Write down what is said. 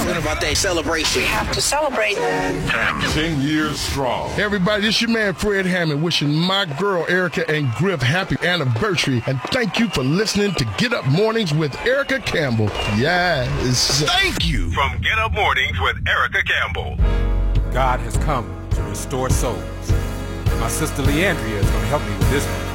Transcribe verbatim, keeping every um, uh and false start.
What about that celebration? We have to celebrate. Ten years strong. Hey everybody, this your man Fred Hammond wishing my girl Erica and Griff happy anniversary. And thank you for listening to Get Up Mornings with Erica Campbell. Yes. Thank you. From Get Up Mornings with Erica Campbell. God has come to restore souls. My sister Leandria is going to help me with this one.